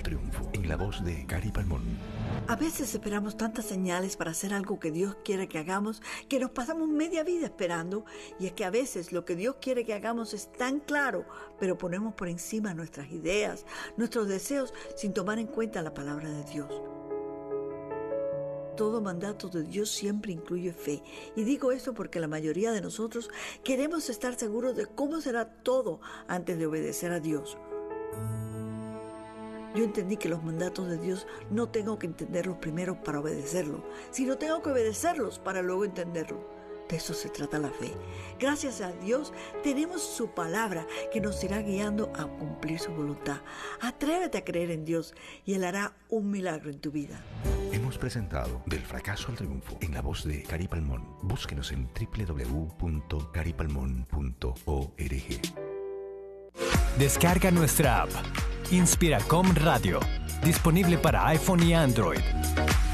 triunfo, en la voz de Cari Palmón. A veces esperamos tantas señales para hacer algo que Dios quiere que hagamos que nos pasamos media vida esperando, y es que a veces lo que Dios quiere que hagamos es tan claro, pero ponemos por encima nuestras ideas, nuestros deseos, sin tomar en cuenta la palabra de Dios. Todo mandato de Dios siempre incluye fe, y digo esto porque la mayoría de nosotros queremos estar seguros de cómo será todo antes de obedecer a Dios. Yo entendí que los mandatos de Dios no tengo que entenderlos primero para obedecerlos, sino tengo que obedecerlos para luego entenderlos. De eso se trata la fe. Gracias a Dios tenemos su palabra que nos irá guiando a cumplir su voluntad. Atrévete a creer en Dios y Él hará un milagro en tu vida. Hemos presentado Del fracaso al triunfo, en la voz de Cari Palmón. Búsquenos en www.caripalmon.org. Descarga nuestra app Inspiracom Radio, disponible para iPhone y Android.